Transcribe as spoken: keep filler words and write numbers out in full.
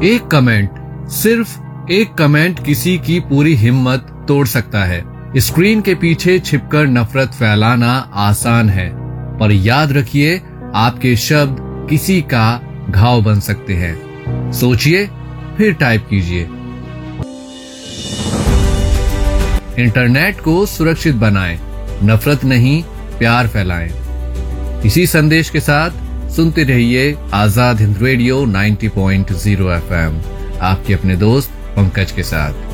एक कमेंट, सिर्फ एक कमेंट किसी की पूरी हिम्मत तोड़ सकता है। स्क्रीन के पीछे छिपकर नफरत फैलाना आसान है, पर याद रखिए आपके शब्द किसी का घाव बन सकते हैं। सोचिए फिर टाइप कीजिए। इंटरनेट को सुरक्षित बनाएं, नफरत नहीं प्यार फैलाएं। इसी संदेश के साथ सुनते रहिए आजाद हिंद रेडियो नब्बे पॉइंट शून्य एफ एम, आपके अपने दोस्त पंकज के साथ।